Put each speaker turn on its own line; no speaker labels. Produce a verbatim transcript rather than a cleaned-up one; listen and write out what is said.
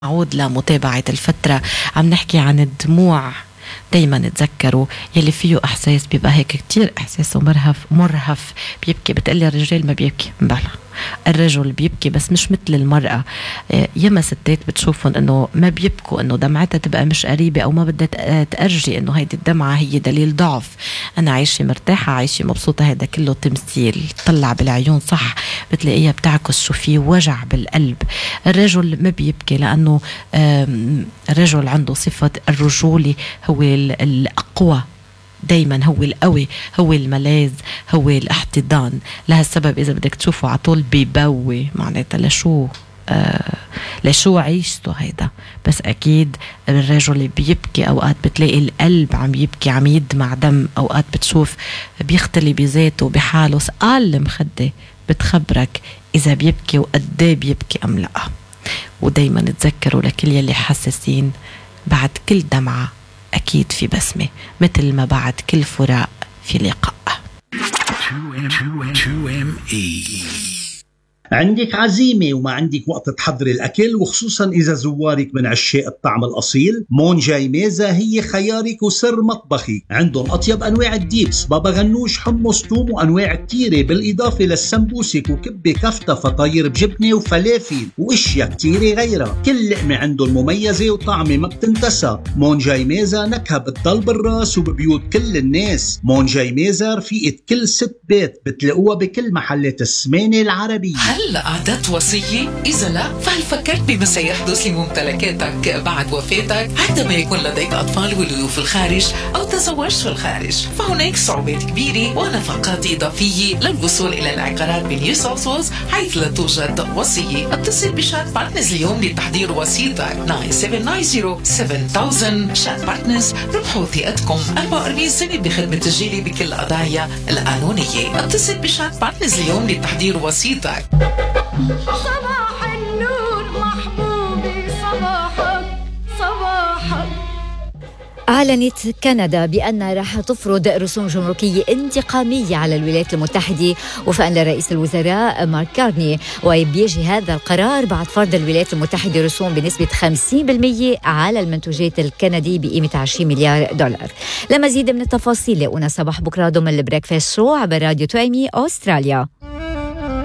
عود لمتابعة الفترة. عم نحكي عن الدموع. دايما تذكروا يلي فيه احساس بيبقى هيك كتير احساسه مرهف مرهف بيبكي. بتقلي الرجال ما بيبكي، بلا الرجل بيبكي بس مش مثل المرأة. ياما ستات بتشوفهم انه ما بيبكوا، انه دمعتها تبقى مش قريبة او ما بدها تأرجي، انه هيدي الدمعة هي دليل ضعف. انا عايشة مرتاحة، عايشة مبسوطة، هيدا كله تمثيل. طلع بالعيون صح بتلاقيها بتعكس شو فيه وجع بالقلب. الرجل ما بيبكي لانه الرجل عنده صفة الرجولة، هو الأقوى دايما، هو القوي، هو الملاذ، هو الاحتضان. لهالسبب إذا بدك تشوفه عطول بيبوي، معناتها لشو آه لشو عيشته هيدا. بس أكيد الرجل بيبكي أوقات بتلاقي القلب عم يبكي، عم يدمع دم. أوقات بتشوف بيختلي بذاته بحاله، سقال المخدة بتخبرك إذا بيبكي وقديه بيبكي أم لا. ودايما تذكروا لكل يلي حساسين، بعد كل دمعة أكيد في بسمة، مثل ما بعد كل فراق في لقاء.
عندك عزيمة وما عندك وقت تحضري الأكل، وخصوصا إذا زوارك من عشاق الطعم الأصيل، مون جاي ميزة هي خيارك وسر مطبخي. عندهم أطيب أنواع الديبس، بابا غنوش، حمص، توم، وأنواع كتيرة، بالإضافة للسمبوسك وكبة كفتة، فطاير بجبنة وفلافل وإشياء كتيرة غيرها. كل لقمة عندهم مميزة وطعمة ما بتنتسى. مون جاي ميزة نكهة بتضل بالراس وببيوت كل الناس. مون جاي ميزة رفيقة كل ست بيت، بتلاقوها بكل محلات السمانة العربية.
هل أعددت وصية؟ إذا لا، فهل فكرت بما سيحدث لممتلكاتك بعد وفاتك عندما يكون لديك أطفال ولدوا في الخارج أو تزوجت في الخارج؟ فهناك صعوبات كبيرة ونفقات إضافية للوصول إلى العقارات بنيو ساوث ويلز حيث لا توجد وصية. اتصل بشات بارتنرز اليوم لتحضير وصيتك تسعة سبعة تسعة صفر سبعة ألف. شات بارتنرز، ربحوا ثقتكم. أربعة وأربعين سنة بخدمة تسجيلي بكل القضايا القانونية. اتصل بشات بارتنرز اليوم لتحضير وصيتك.
صباح النور محبوبي، صباحك صباحك.
أعلنت كندا بأن راح تفرض رسوم جمركية انتقامية على الولايات المتحدة وفقا لرئيس الوزراء مارك كارني، وبيجي هذا القرار بعد فرض الولايات المتحدة رسوم بنسبة خمسين بالمئة على المنتوجات الكندية بقيمة عشرين مليار دولار. لمزيد من التفاصيل لاقونا صباح بكرة ضمن البريكفاست شو عبر راديو تويمي أستراليا.